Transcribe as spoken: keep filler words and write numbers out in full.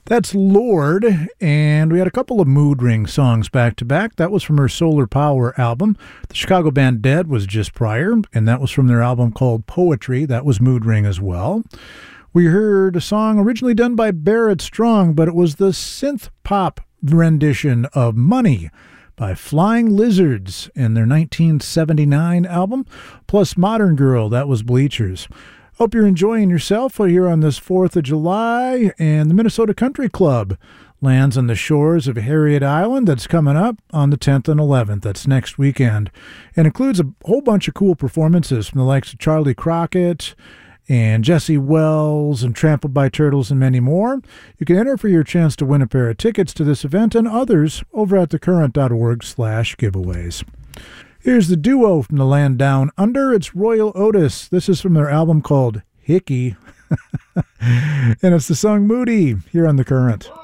That's Lord, and we had a couple of Mood Ring songs back to back. That was from her Solar Power album. The Chicago band Dead was just prior, and that was from their album called Poetry. That was Mood Ring as well. We heard a song originally done by Barrett Strong, but it was the synth pop rendition of Money by Flying Lizards in their nineteen seventy-nine album, plus Modern Girl, that was Bleachers. Hope you're enjoying yourself here on this fourth of July, and the Minnesota Country Club lands on the shores of Harriet Island. That's coming up on the tenth and eleventh. That's next weekend, and includes a whole bunch of cool performances from the likes of Charlie Crockett and Jesse Wells and Trampled by Turtles and many more. You can enter for your chance to win a pair of tickets to this event and others over at thecurrent.org slash giveaways. Here's the duo from the land down under. It's Royal Otis. This is from their album called Hickey. And it's the song Moody here on The Current.